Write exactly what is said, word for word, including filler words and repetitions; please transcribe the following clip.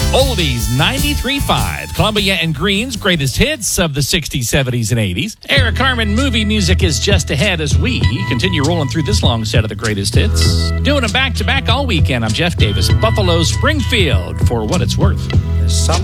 Oldies ninety-three point five. Columbia and Green's greatest hits of the sixties, seventies, and eighties. Eric Carmen movie music is just ahead as we continue rolling through this long set of the greatest hits. Doing them back to back all weekend. I'm Jeff Davis, Buffalo Springfield, for what it's worth. Some